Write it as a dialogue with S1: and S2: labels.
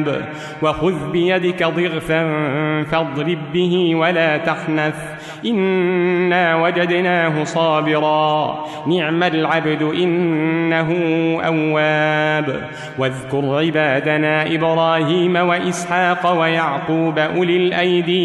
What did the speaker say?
S1: وخذ بيدك ضغثا فاضرب به ولا تحنث إنا وجدناه صابرا نعم العبد إنه أواب واذكر عبادنا إبراهيم وإسحاق ويعقوب أولي الأيدي